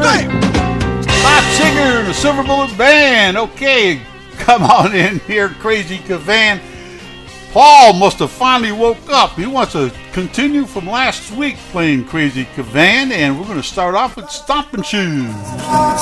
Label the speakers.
Speaker 1: right.
Speaker 2: Bob Singer, the Silver Bullet Band. Okay, come on in here, Crazy Cavan. Paul must have finally woke up. He wants to continue from last week playing Crazy Cavan, and we're going to start off with Stompin' Shoes.